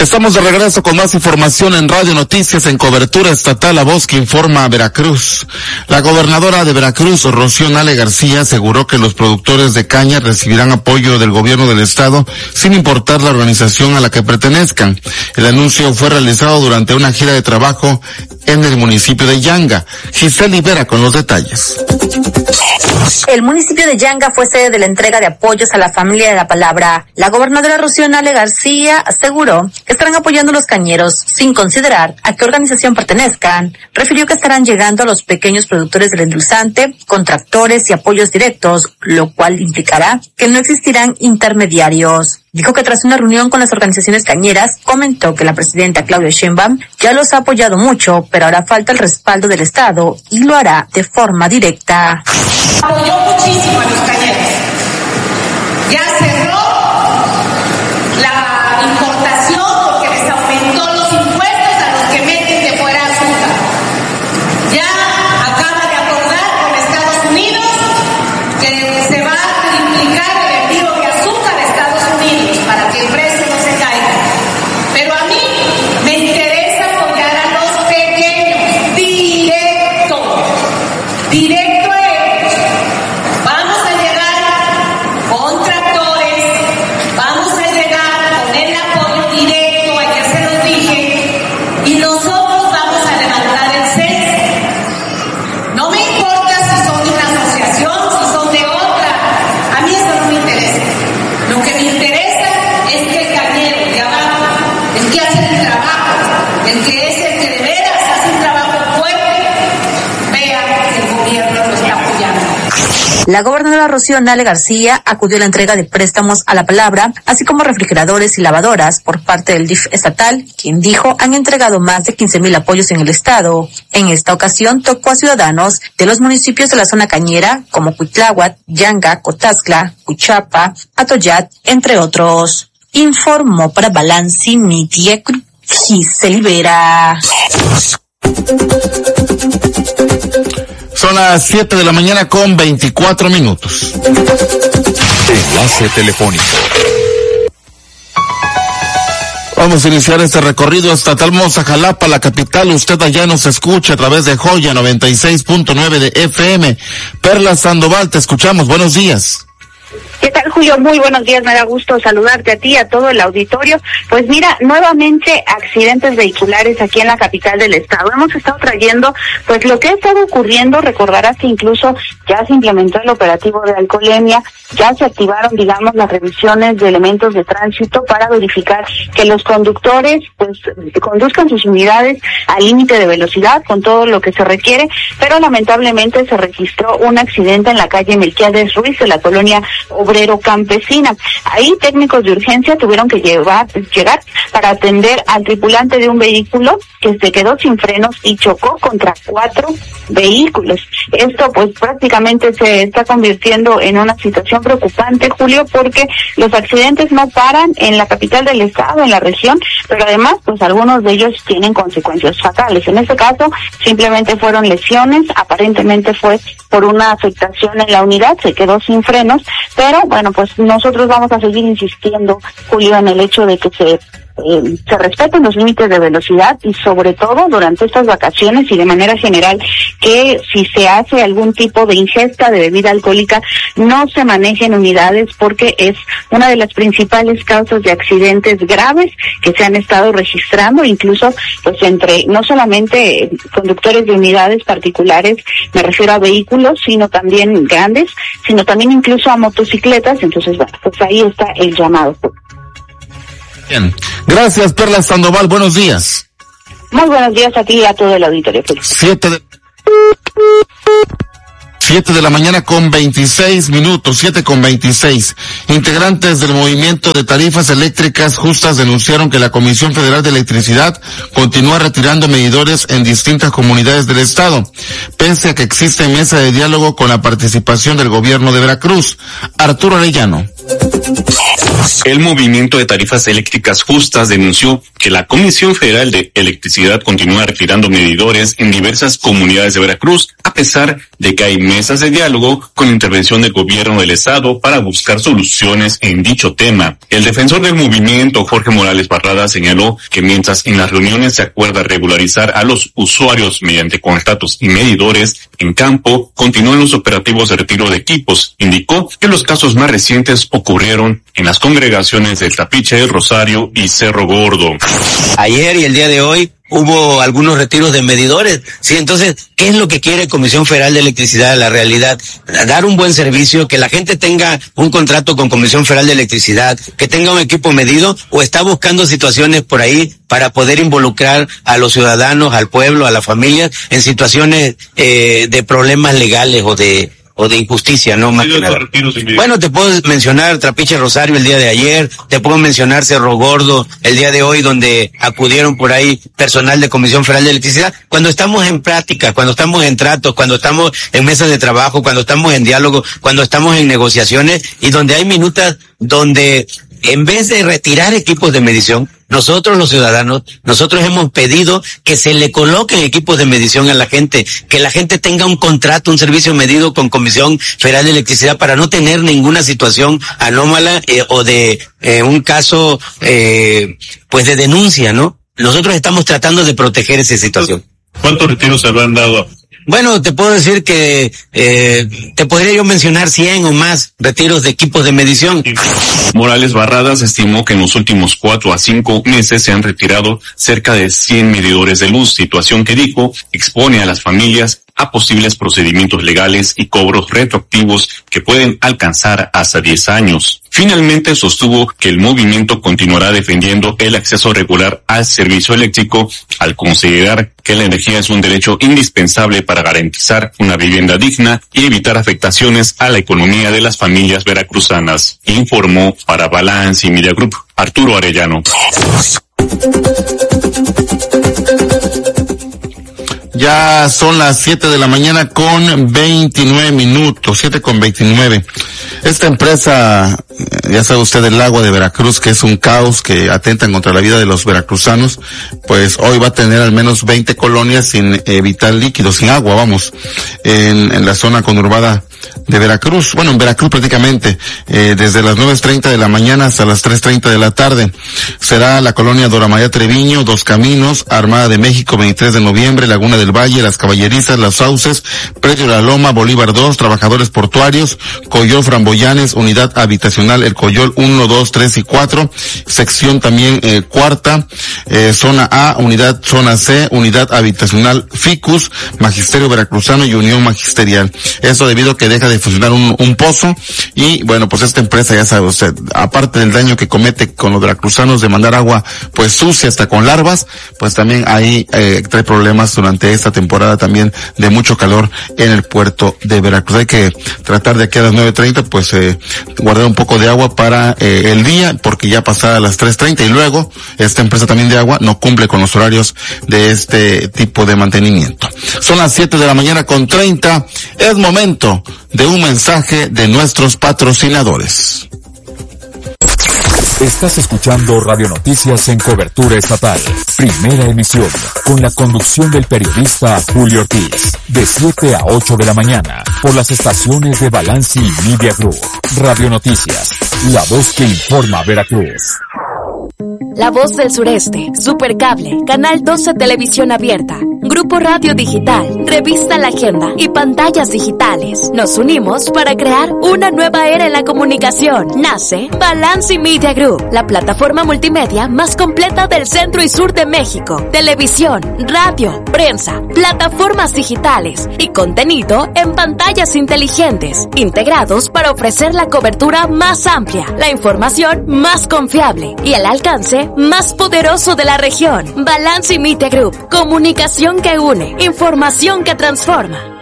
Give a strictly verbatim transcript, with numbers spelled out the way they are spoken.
Estamos de regreso con más información en Radio Noticias en cobertura estatal La Voz que informa a Veracruz. La gobernadora de Veracruz, Rocío Nale García, aseguró que los productores de caña recibirán apoyo del gobierno del estado sin importar la organización a la que pertenezcan. El anuncio fue realizado durante una gira de trabajo en el municipio de Yanga. Giselle Libera con los detalles. El municipio de Yanga fue sede de la entrega de apoyos a la familia de la palabra. La gobernadora Rocío Nale García aseguró que estarán apoyando a los cañeros sin considerar a qué organización pertenezcan. Refirió que estarán llegando a los pequeños productores del endulzante con tractores y apoyos directos, lo cual implicará que no existirán intermediarios. Dijo que tras una reunión con las organizaciones cañeras, comentó que la presidenta Claudia Sheinbaum ya los ha apoyado mucho, pero ahora falta el respaldo del Estado y lo hará de forma directa. Apoyó muchísimo a los cañeros. Ya cerró la importación porque les aumentó los impuestos a los que meten de fuera azúcar. Ya acaba de acordar con Estados Unidos que se va a triplicar el envío de azúcar a Estados Unidos para que el precio no se caiga. Pero a mí me interesa apoyar a los pequeños, directo, directo a ellos. Vamos a llegar con tractores, vamos a llegar con el apoyo directo, ayer se los dije, y nosotros vamos a levantar el censo. No me importa si son de una asociación, si son de otra, a mí eso no me interesa. Lo que me interesa es que el cañero de abajo, el que hace el trabajo, el que es el que de veras hace un trabajo fuerte, vea que el gobierno lo está apoyando. La gobernadora Rocío Nale García acudió a la entrega de préstamos a la palabra, así como refrigeradores y lavadoras por parte del D I F estatal, quien dijo han entregado más de quince mil apoyos en el estado. En esta ocasión tocó a ciudadanos de los municipios de la zona cañera, como Cuitláhuac, Yanga, Cotazcla, Cuchapa, Atoyat, entre otros. Informó para Balance Media Giselle Vera. Son las siete de la mañana con veinticuatro minutos. Enlace telefónico. Vamos a iniciar este recorrido hasta Talmosa, Jalapa, la capital. Usted allá nos escucha a través de Joya noventa y seis punto nueve de F M. Perla Sandoval, te escuchamos. Buenos días. ¿Qué tal, Julio? Muy buenos días, me da gusto saludarte a ti, a todo el auditorio. Pues mira, nuevamente accidentes vehiculares aquí en la capital del estado. Hemos estado trayendo pues lo que ha estado ocurriendo. Recordarás que incluso ya se implementó el operativo de alcoholemia, ya se activaron, digamos, las revisiones de elementos de tránsito para verificar que los conductores pues conduzcan sus unidades al límite de velocidad con todo lo que se requiere, pero lamentablemente se registró un accidente en la calle Melquiades Ruiz de la colonia Obrero Campesina. Ahí técnicos de urgencia tuvieron que llevar, llegar para atender al tripulante de un vehículo que se quedó sin frenos y chocó contra cuatro vehículos. Esto pues prácticamente se está convirtiendo en una situación preocupante, Julio, porque los accidentes no paran en la capital del estado, en la región, pero además pues algunos de ellos tienen consecuencias fatales. En este caso simplemente fueron lesiones, aparentemente fue por una afectación en la unidad, se quedó sin frenos, pero bueno, pues nosotros vamos a seguir insistiendo, Julio, en el hecho de que se Eh, se respeten los límites de velocidad y sobre todo durante estas vacaciones y de manera general que si se hace algún tipo de ingesta de bebida alcohólica no se maneje en unidades porque es una de las principales causas de accidentes graves que se han estado registrando, incluso pues entre no solamente conductores de unidades particulares, me refiero a vehículos, sino también grandes, sino también incluso a motocicletas. Entonces bueno, pues ahí está el llamado. Bien. Gracias, Perla Sandoval. Buenos días. Muy buenos días a ti y a todo el auditorio. Siete de... Siete de la mañana con veintiséis minutos, siete con veintiséis. Integrantes del movimiento de tarifas eléctricas justas denunciaron que la Comisión Federal de Electricidad continúa retirando medidores en distintas comunidades del estado, pese a que existe mesa de diálogo con la participación del gobierno de Veracruz. Arturo Arellano. El Movimiento de Tarifas Eléctricas Justas denunció que la Comisión Federal de Electricidad continúa retirando medidores en diversas comunidades de Veracruz, a pesar de que hay mesas de diálogo con intervención del gobierno del estado para buscar soluciones en dicho tema. El defensor del movimiento, Jorge Morales Barrada, señaló que mientras en las reuniones se acuerda regularizar a los usuarios mediante contratos y medidores, en campo continúan los operativos de retiro de equipos. Indicó que los casos más recientes ocurrieron en las congregaciones del Tapiche del Rosario y Cerro Gordo. Ayer y el día de hoy hubo algunos retiros de medidores, sí, entonces, ¿qué es lo que quiere Comisión Federal de Electricidad? La realidad, dar un buen servicio, que la gente tenga un contrato con Comisión Federal de Electricidad, que tenga un equipo medido, o está buscando situaciones por ahí para poder involucrar a los ciudadanos, al pueblo, a las familias, en situaciones eh, de problemas legales o de o de injusticia, ¿no? Más que nada. Bueno, te puedo mencionar Trapiche Rosario el día de ayer, te puedo mencionar Cerro Gordo el día de hoy, donde acudieron por ahí personal de Comisión Federal de Electricidad. Cuando estamos en práctica, cuando estamos en tratos, cuando estamos en mesas de trabajo, cuando estamos en diálogo, cuando estamos en negociaciones, y donde hay minutas donde en vez de retirar equipos de medición, nosotros los ciudadanos, nosotros hemos pedido que se le coloquen equipos de medición a la gente, que la gente tenga un contrato, un servicio medido con Comisión Federal de Electricidad para no tener ninguna situación anómala eh, o de eh, un caso eh, pues de denuncia, ¿no? Nosotros estamos tratando de proteger esa situación. ¿Cuántos retiros se habrán dado? Bueno, te puedo decir que eh, te podría yo mencionar cien o más retiros de equipos de medición. Morales Barradas estimó que en los últimos cuatro a cinco meses se han retirado cerca de cien medidores de luz, situación que dijo expone a las familias a posibles procedimientos legales y cobros retroactivos que pueden alcanzar hasta diez años. Finalmente sostuvo que el movimiento continuará defendiendo el acceso regular al servicio eléctrico al considerar que la energía es un derecho indispensable para garantizar una vivienda digna y evitar afectaciones a la economía de las familias veracruzanas. Informó para Balance y Media Group Arturo Arellano. Ya son las siete de la mañana con veintinueve minutos, siete con veintinueve. Esta empresa, ya sabe usted, el agua de Veracruz, que es un caos que atentan contra la vida de los veracruzanos, pues hoy va a tener al menos veinte colonias sin eh, vital líquido, sin agua, vamos, en, en la zona conurbada de Veracruz, bueno, en Veracruz prácticamente, eh, desde las nueve treinta de la mañana hasta las tres treinta de la tarde. Será la colonia Dora María Treviño, Dos Caminos, Armada de México, veintitrés de noviembre, Laguna del Valle, Las Caballerizas, Las Sauces, Predio La Loma, Bolívar dos, Trabajadores Portuarios, Coyol Framboyanes, Unidad Habitacional El Coyol uno, dos, tres y cuatro, sección también eh, cuarta, eh, zona A, unidad, zona C, Unidad Habitacional Ficus, Magisterio Veracruzano y Unión Magisterial. Eso debido a que deja de funcionar un, un pozo y bueno, pues esta empresa, ya sabe usted, aparte del daño que comete con los veracruzanos de mandar agua pues sucia hasta con larvas, pues también ahí eh, trae problemas durante esta temporada también de mucho calor en el puerto de Veracruz. Hay que tratar de aquí a las nueve treinta pues eh, guardar un poco de agua para eh, el día, porque ya pasada las tres treinta y luego esta empresa también de agua no cumple con los horarios de este tipo de mantenimiento. Son las siete de la mañana con treinta, es momento de un mensaje de nuestros patrocinadores. Estás escuchando Radio Noticias en cobertura estatal. Primera emisión, con la conducción del periodista Julio Ortiz. De siete a ocho de la mañana, por las estaciones de Balance y Media Group. Radio Noticias, la voz que informa Veracruz. La Voz del Sureste, Supercable, Canal doce Televisión Abierta, Grupo Radio Digital, Revista La Agenda y Pantallas Digitales. Nos unimos para crear una nueva era en la comunicación. Nace Balance Media Group, la plataforma multimedia más completa del centro y sur de México. Televisión, radio, prensa, plataformas digitales y contenido en pantallas inteligentes, integrados para ofrecer la cobertura más amplia, la información más confiable y el alcance más poderoso de la región. Balance Media Group, comunicación que une, información que transforma.